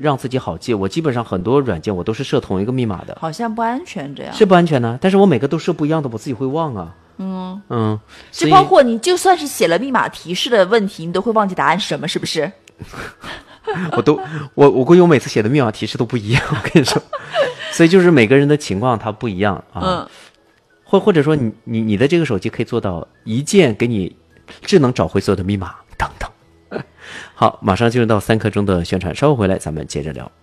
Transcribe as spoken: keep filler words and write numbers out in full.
让自己好记，我基本上很多软件我都是设同一个密码的。 好像不安全这样。 是不安全呢、啊，但是我每个都设不一样的，我自己会忘啊。 嗯嗯， 就包括你就算是写了密码提示的问题，你都会忘记答案是什么，是不是？ 我都我我估计我每次写的密码提示都不一样，我跟你说，所以就是每个人的情况它不一样啊。 嗯， 或或者说你你你的这个手机可以做到一键给你智能找回所有的密码等等。好，马上进入到三刻钟的宣传，稍后回来咱们接着聊。